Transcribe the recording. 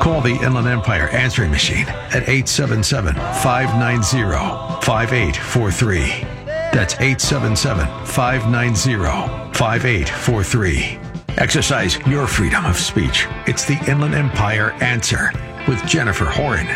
Call the Inland Empire answering machine at 877-590-5843. That's 877-590-5843. Exercise your freedom of speech. It's the Inland Empire Answer with Jennifer Horan.